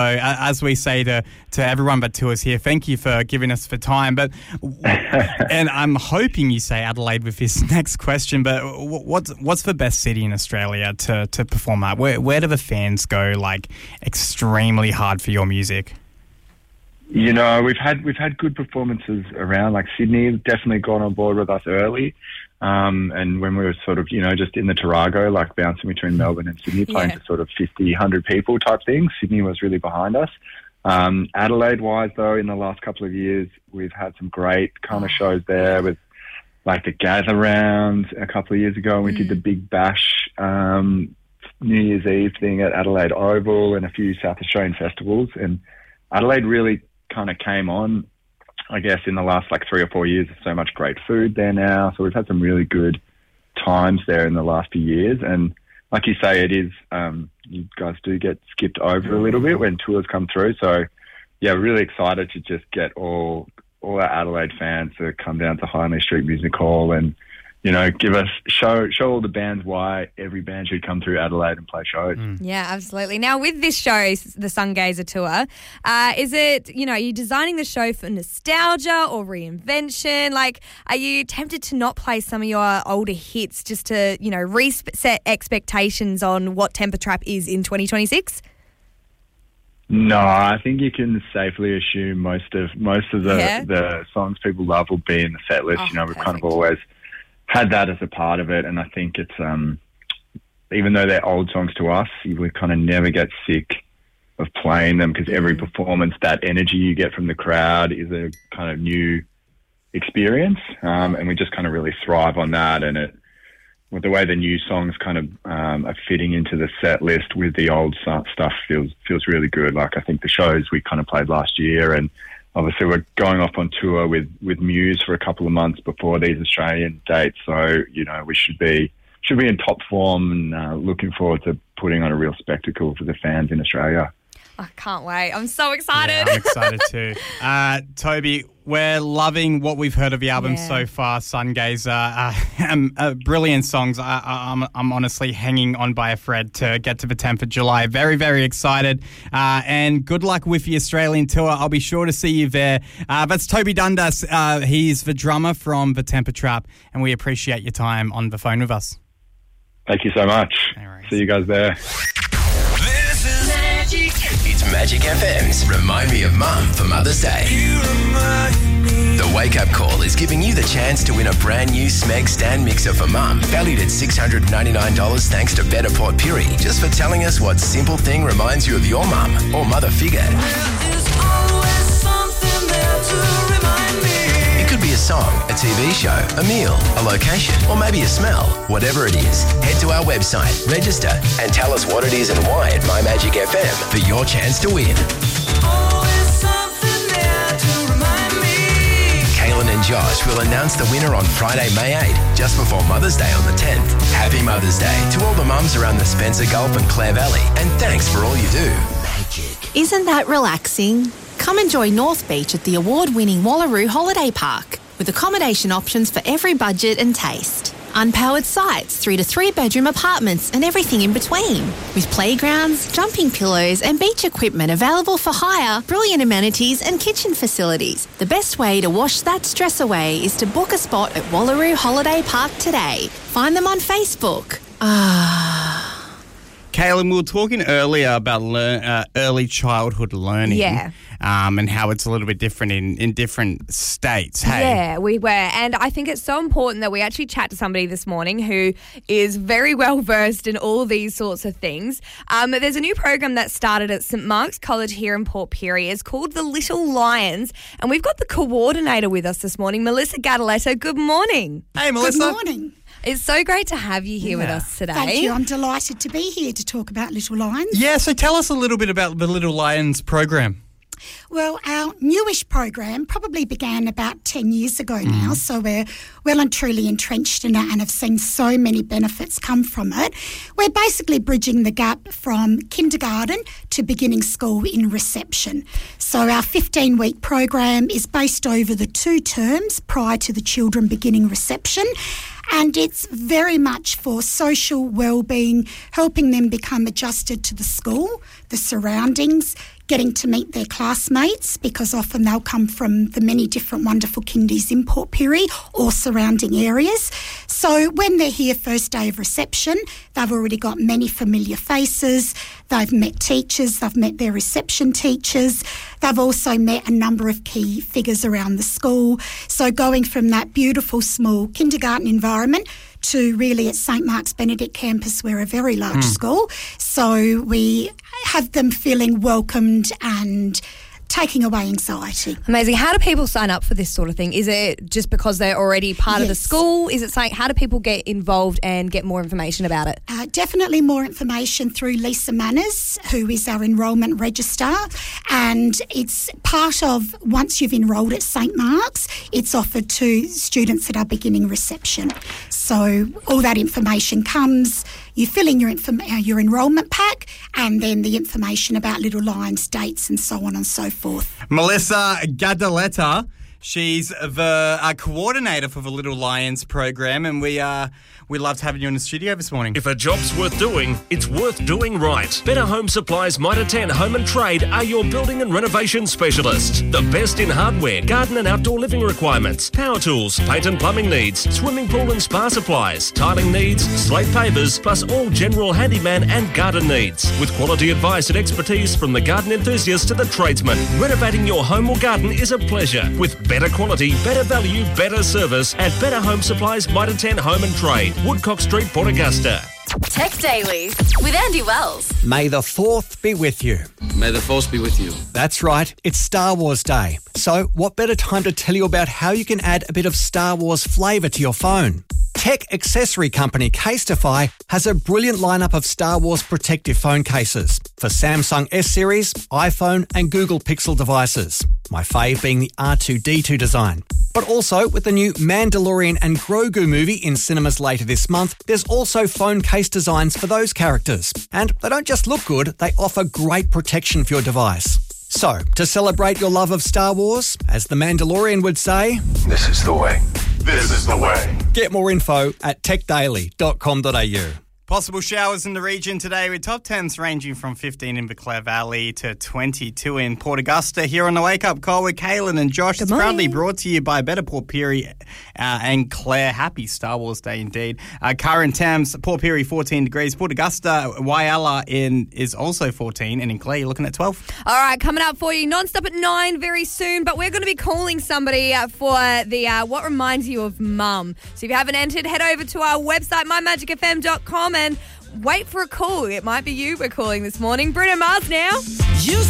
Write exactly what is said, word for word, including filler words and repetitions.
So, as we say to, to everyone but to us here, thank you for giving us the time. But and I'm hoping you say Adelaide with this next question. But what's what's the best city in Australia to, to perform at? Where where do the fans go like extremely hard for your music? You know, we've had we've had good performances around. Like Sydney, definitely got on board with us early. Um, and when we were sort of, you know, just in the Tarago, like bouncing between Melbourne and Sydney, playing Yeah. to sort of fifty, one hundred people type thing, Sydney was really behind us. Um, Adelaide-wise, though, in the last couple of years, we've had some great kind of shows there with, like, the Gather Round a couple of years ago. And we Mm. did the Big Bash um, New Year's Eve thing at Adelaide Oval and a few South Australian festivals. And Adelaide really kind of came on, I guess, in the last like three or four years. There's so much great food there now. So we've had some really good times there in the last few years. And like you say, it is, um, you guys do get skipped over a little bit when tours come through. So yeah, really excited to just get all, all our Adelaide fans to come down to Hindley Street Music Hall and, you know, give us, show show all the bands why every band should come through Adelaide and play shows. Mm. Yeah, absolutely. Now, with this show, the Sungazer Tour, uh, is it, you know, are you designing the show for nostalgia or reinvention? Like, are you tempted to not play some of your older hits just to, you know, reset expectations on what Temper Trap is in twenty twenty-six? No, I think you can safely assume most of most of the, Yeah. the songs people love will be in the set list. Oh, you know, we've kind of perfect. always had that as a part of it, and I think it's um, even though they're old songs to us, we kind of never get sick of playing them because every Mm. performance, that energy you get from the crowd is a kind of new experience, um, and we just kind of really thrive on that. And it, with the way the new songs kind of um, are fitting into the set list with the old su- stuff feels feels really good. Like I think the shows we kind of played last year, and obviously we're going off on tour with, with Muse for a couple of months before these Australian dates. So, you know, we should be should be in top form and uh, looking forward to putting on a real spectacle for the fans in Australia. I can't wait. I'm so excited. Yeah, I'm excited too. Uh, Toby, we're loving what we've heard of the album Yeah. so far, Sungazer. Uh, um, uh, brilliant songs. I, I, I'm, I'm honestly hanging on by a thread to get to the tenth of July. Very, very excited. Uh, and good luck with the Australian tour. I'll be sure to see you there. Uh, that's Toby Dundas. Uh, he's the drummer from the Temper Trap, and we appreciate your time on the phone with us. Thank you so much. No worries. See you guys there. This is Magic. It's Magic F M's Remind Me of Mum for Mother's Day. The Wake Up Call is giving you the chance to win a brand new Smeg stand mixer for Mum, valued at six hundred ninety-nine dollars thanks to Better Port Puri, just for telling us what simple thing reminds you of your mum or mother figure. It could be a song, a T V show, a meal, a location, or maybe a smell. Whatever it is, head to our website, register, and tell us what it is and why at My Magic F M for your chance to win. Kaylin and Josh will announce the winner on Friday, May eighth, just before Mother's Day on the tenth. Happy Mother's Day to all the mums around the Spencer Gulf and Clare Valley, and thanks for all you do. Magic. Isn't that relaxing? Come enjoy North Beach at the award-winning Wallaroo Holiday Park with accommodation options for every budget and taste. Unpowered sites, three to three bedroom apartments and everything in between. With playgrounds, jumping pillows and beach equipment available for hire, brilliant amenities and kitchen facilities. The best way to wash that stress away is to book a spot at Wallaroo Holiday Park today. Find them on Facebook. Ah... Kaylin, we were talking earlier about lear- uh, early childhood learning, Yeah. um, and how it's a little bit different in, in different states. Hey, Yeah, we were. And I think it's so important that we actually chat to somebody this morning who is very well versed in all these sorts of things. Um, there's a new program that started at St Mark's College here in Port Pirie. It's called The Little Lions. And we've got the coordinator with us this morning, Melissa Gadaletta. Good morning. hey, Melissa. Good morning. It's so great to have you here with Yeah. us today. Thank you. I'm delighted to be here to talk about Little Lions. Yeah, so tell us a little bit about the Little Lions program. Well, our newish program probably began about ten years ago now, so we're well and truly entrenched in it and have seen so many benefits come from it. We're basically bridging the gap from kindergarten to beginning school in reception. So our fifteen-week program is based over the two terms prior to the children beginning reception. And it's very much for social well-being, helping them become adjusted to the school, the surroundings, getting to meet their classmates, because often they'll come from the many different wonderful kindies in Port Pirie or surrounding areas. So when they're here first day of reception, they've already got many familiar faces. They've met teachers, they've met their reception teachers. They've also met a number of key figures around the school. So going from that beautiful small kindergarten environment to really at St Mark's Benedict campus, we're a very large mm. school. So we have them feeling welcomed and taking away anxiety. Amazing. How do people sign up for this sort of thing? Is it just because they're already part yes. of the school? Is it saying, how do people get involved and get more information about it? Uh, definitely more information through Lisa Manners, who is our enrolment registrar. And it's part of, once you've enrolled at St Mark's, it's offered to students that are beginning reception. So all that information comes. You fill in your inform- uh, your enrolment pack, and then the information about Little Lions, dates and so on and so forth. Melissa Gadaletta, she's the uh, coordinator for the Little Lions program, and we uh, we loved having you in the studio this morning. If a job's worth doing, it's worth doing right. Better Home Supplies Mitre ten Home and Trade are your building and renovation specialists. The best in hardware, garden and outdoor living requirements, power tools, paint and plumbing needs, swimming pool and spa supplies, tiling needs, slate pavers, plus all general handyman and garden needs. With quality advice and expertise from the garden enthusiast to the tradesman, renovating your home or garden is a pleasure. With better quality, better value, better service at Better Home Supplies Mitre ten Home and Trade, Woodcock Street, Port Augusta. Tech Daily with Andy Wells. May the fourth be with you. May the force be with you. That's right, it's Star Wars Day. So what better time to tell you about how you can add a bit of Star Wars flavour to your phone? Tech accessory company Casetify has a brilliant lineup of Star Wars protective phone cases for Samsung S-Series, iPhone and Google Pixel devices. My fave being the R two D two design. But also, with the new Mandalorian and Grogu movie in cinemas later this month, there's also phone case designs for those characters. And they don't just look good, they offer great protection for your device. So, to celebrate your love of Star Wars, as the Mandalorian would say, this is the way. This is the way. Get more info at tech daily dot com dot a u. Possible showers in the region today with top temps ranging from fifteen in the Clare Valley to twenty-two in Port Augusta. Here on the Wake Up Call with Kaylin and Josh. Good it's morning. proudly brought to you by Better Port Pirie uh, and Clare. Happy Star Wars Day indeed. Uh, current temps, Port Pirie fourteen degrees. Port Augusta, Whyalla in is also fourteen, and in Clare you're looking at twelve. All right, coming up for you non-stop at nine very soon, but we're going to be calling somebody uh, for the uh, What Reminds You of Mum. So if you haven't entered, head over to our website, my magic f m dot com, and wait for a call. It might be you we're calling this morning. Bruno Mars now. You